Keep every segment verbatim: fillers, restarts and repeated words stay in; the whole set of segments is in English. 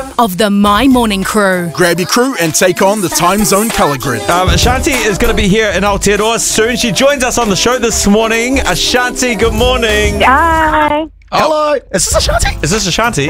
of the My Morning Crew. Grab your crew and take on the time zone colour grid. Um, Ashanti is going to be here in Aotearoa soon. She joins us on the show this morning. Ashanti, good morning. Hi. Oh. Hello, is this Ashanti? Is this Ashanti?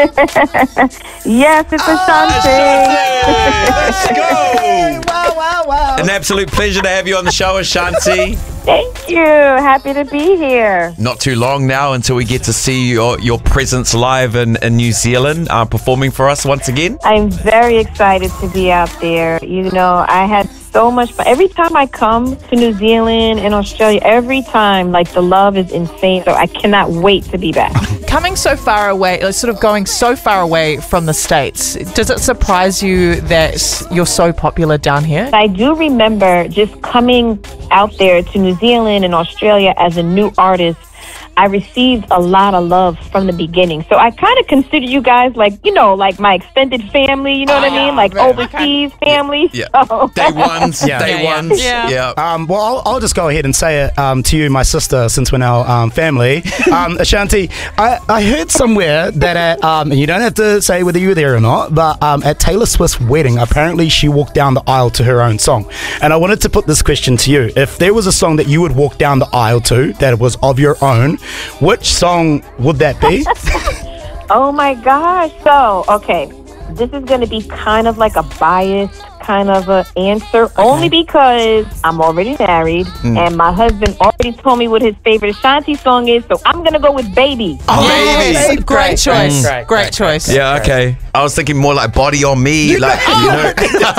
Yes, it's Ashanti. Let's go. Wow, wow, wow. An absolute pleasure to have you on the show, Ashanti. Thank you. Happy to be here. Not too long now until we get to see your, your presence live in, in New Zealand, uh, performing for us once again. I'm very excited to be out there. You know, I had so much fun. Every time I come to New Zealand and Australia, every time, like, the love is insane. So I cannot wait to be back. Coming so far away, like, sort of going so far away from the States, does it surprise you that you're so popular down here? I do remember just coming out there to New Zealand and Australia as a new artist. I received a lot of love from the beginning. So I kind of consider you guys like, you know, like my extended family, you know what I mean? Like right. overseas family. Yeah. So. Day ones, Yeah. day Yeah, yeah. ones. Yeah. yeah. Um, well, I'll, I'll just go ahead and say it um, to you, my sister, since we're now um, family. Um, Ashanti, I, I heard somewhere that at, um, and you don't have to say whether you were there or not, but um, at Taylor Swift's wedding, apparently she walked down the aisle to her own song. And I wanted to put this question to you. If there was a song that you would walk down the aisle to that was of your own, which song would that be? Oh my gosh. So, okay. This is going to be kind of like a biased kind of a answer, okay. Only because I'm already married mm. and my husband already told me what his favorite Ashanti song is, so I'm going to go with Baby. Oh, Baby. Yes. Great, great choice. Mm. Great, great choice. Yeah, okay. I was thinking more like Body on Me, like, you know.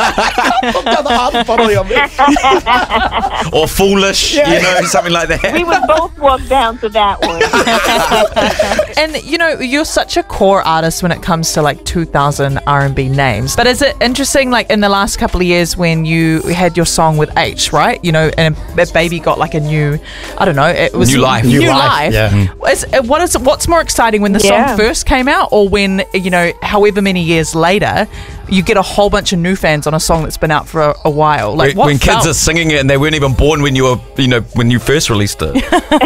Or Foolish, yeah. You know, something like that. We would both walk down to that one. And, you know, you're such a core artist when it comes to, like, two thousand R and B names. But is it interesting, like, in the last couple of years when you had your song with H, right? You know, and Baby got, like, a new, I don't know, it was... New life. New, New life. life. Yeah. Is, what is, what's more exciting when the Yeah. song first came out or when, you know, however many years later, you get a whole bunch of new fans on a song that's been out for a, a while? Like, when what when felt- kids are singing it and they weren't even born when you were, you know, when you first released it.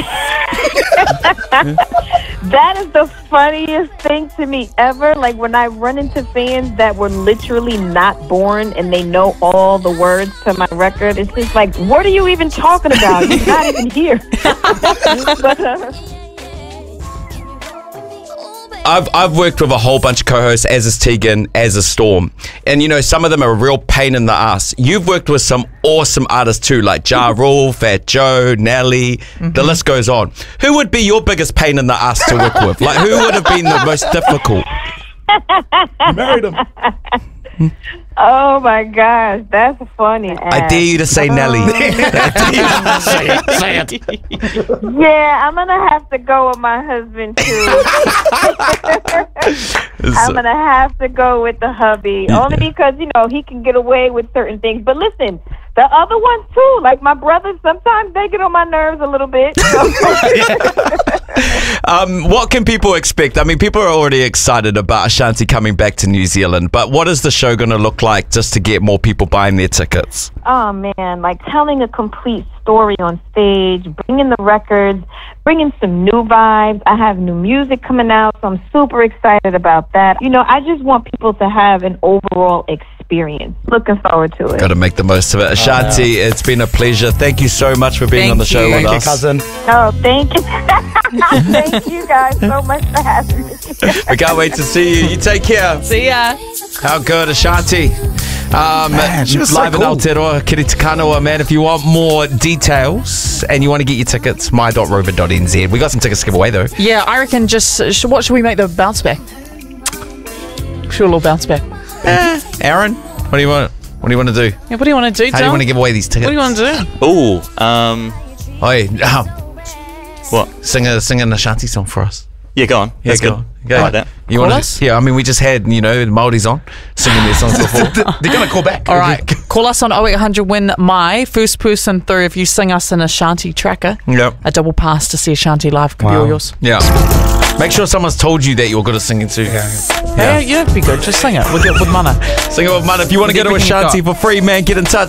That is the funniest thing to me ever. Like when I run into fans that were literally not born and they know all the words to my record, it's just like, what are you even talking about? You're not even here. But, uh, I've I've worked with a whole bunch of co-hosts, as is Tegan, as is Storm. And, you know, some of them are a real pain in the ass. You've worked with some awesome artists too, like Ja Rule, Fat Joe, Nelly. Mm-hmm. The list goes on. Who would be your biggest pain in the ass to work with? Like, who would have been the most difficult? You married him. oh my gosh, that's funny. I dare you to say Nelly. Say it, say it. Yeah, I'm gonna have to go with my husband too. I'm gonna have to go with the hubby, only because you know he can get away with certain things. But listen, the other ones too, like my brothers, sometimes they get on my nerves a little bit. So. um, what can people expect? I mean, people are already excited about Ashanti coming back to New Zealand, but what is the show going to look like just to get more people buying their tickets? Oh man, like telling a complete story on stage, bringing the records, bringing some new vibes. I have new music coming out, so I'm super excited about that. You know, I just want people to have an overall experience. Looking forward to it. Got to make the most of it. Ashanti, oh, yeah. It's been a pleasure. Thank you so much for being thank on the show you. with Thank us. you, cousin. Oh, thank you. Thank you guys so much for having me. We can't wait to see you. You take care. See ya. How good, Ashanti. Um, Man, she was so live cool. in Aotearoa, Kiriti Kanawa, man. If you want more details and you want to get your tickets, my dot rover dot n z. We got some tickets to give away though. Yeah, I reckon just, sh- what should we make the bounce back? Sure, a little bounce back. Eh, Aaron, what do you want? What do you want to do? Yeah, what do you want to do, How do you Tom? want to give away these tickets? What do you want to do? Ooh, um, Oi, um, what? sing a sing an Ashanti song for us. Yeah, go on. Yeah, That's go good. on. Go I on. like that. You Call want us? Yeah, I mean, we just had, you know, the Māoris on singing their songs before. They're going to call back. All right, call us on oh eight hundred win my first person through if you sing us an Ashanti tracker. Yep. A double pass to see Ashanti live could be Wow. all yours. Yeah. Make sure someone's told you that you're good at singing too. Yeah. Yeah, yeah, it'd be good. Just sing it with, with mana. Sing it with Mud. If you want to With go to everything you've Ashanti got. for free, man, get in touch.